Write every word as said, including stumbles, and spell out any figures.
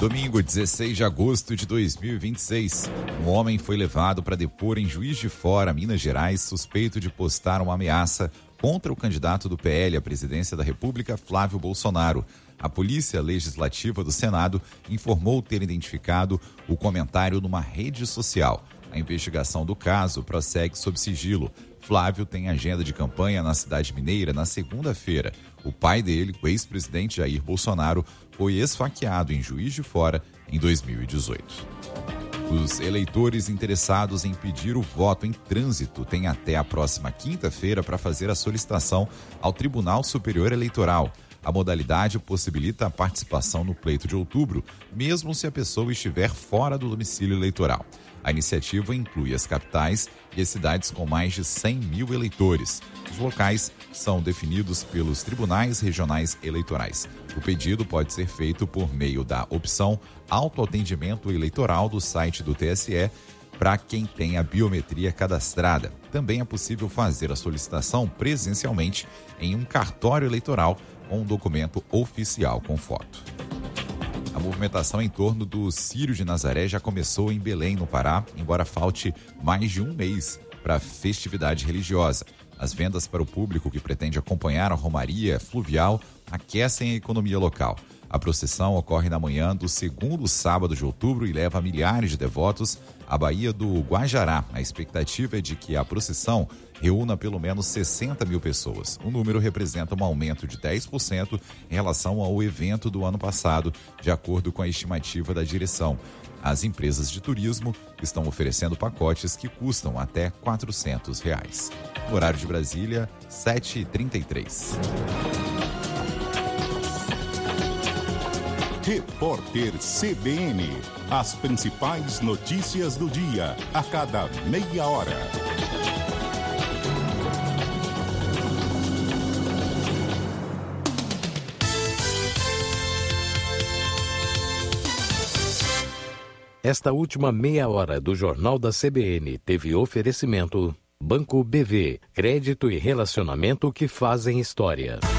Domingo, dezesseis de agosto de dois mil e vinte e seis, um homem foi levado para depor em Juiz de Fora, Minas Gerais, suspeito de postar uma ameaça contra o candidato do P L à presidência da República, Flávio Bolsonaro. A Polícia Legislativa do Senado informou ter identificado o comentário numa rede social. A investigação do caso prossegue sob sigilo. Flávio tem agenda de campanha na cidade mineira na segunda-feira. O pai dele, o ex-presidente Jair Bolsonaro, foi esfaqueado em Juiz de Fora em dois mil e dezoito. Os eleitores interessados em pedir o voto em trânsito têm até a próxima quinta-feira para fazer a solicitação ao Tribunal Superior Eleitoral. A modalidade possibilita a participação no pleito de outubro, mesmo se a pessoa estiver fora do domicílio eleitoral. A iniciativa inclui as capitais e as cidades com mais de cem mil eleitores. Os locais são definidos pelos tribunais regionais eleitorais. O pedido pode ser feito por meio da opção Autoatendimento Eleitoral do site do T S E para quem tem a biometria cadastrada. Também é possível fazer a solicitação presencialmente em um cartório eleitoral com um documento oficial com foto. A movimentação em torno do Círio de Nazaré já começou em Belém, no Pará, embora falte mais de um mês para a festividade religiosa. As vendas para o público que pretende acompanhar a romaria fluvial aquecem a economia local. A procissão ocorre na manhã do segundo sábado de outubro e leva milhares de devotos à Baía do Guajará. A expectativa é de que a procissão reúna pelo menos sessenta mil pessoas. O número representa um aumento de dez por cento em relação ao evento do ano passado, de acordo com a estimativa da direção. As empresas de turismo estão oferecendo pacotes que custam até quatrocentos reais. No horário de Brasília, sete e trinta e três. Repórter C B N. As principais notícias do dia, a cada meia hora. Esta última meia hora do Jornal da C B N teve oferecimento Banco B V, crédito e relacionamento que fazem história.